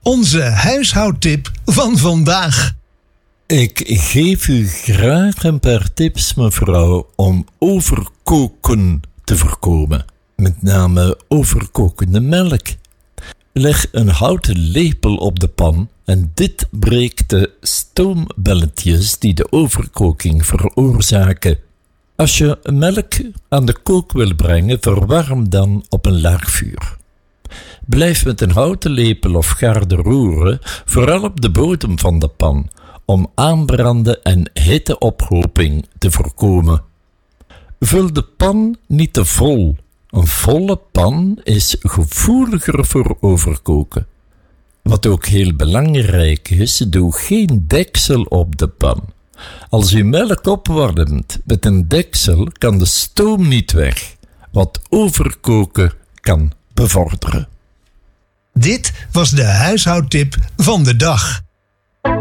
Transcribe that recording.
Onze huishoudtip van vandaag. Ik geef u graag een paar tips, mevrouw, om overkoken te voorkomen. Met name overkokende melk. Leg een houten lepel op de pan en dit breekt de stoombelletjes die de overkoking veroorzaken. Als je melk aan de kook wil brengen, verwarm dan op een laag vuur. Blijf met een houten lepel of garde roeren, vooral op de bodem van de pan, om aanbranden en hitteophoping te voorkomen. Vul de pan niet te vol. Een volle pan is gevoeliger voor overkoken. Wat ook heel belangrijk is, doe geen deksel op de pan. Als u melk opwarmt met een deksel, kan de stoom niet weg, wat overkoken kan bevorderen. Dit was de huishoudtip van de dag.